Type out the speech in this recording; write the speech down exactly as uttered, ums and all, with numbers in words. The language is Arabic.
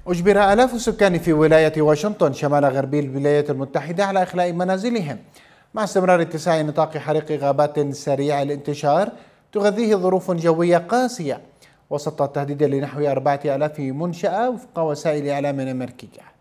أجبر آلاف السكان في ولاية واشنطن شمال غربي الولايات المتحدة على إخلاء منازلهم مع استمرار اتساع نطاق حريق غابات سريع الانتشار تغذيه ظروف جوية قاسية وسط التهديد لنحو أربعة آلاف منشأة وفق وسائل إعلام أمريكية.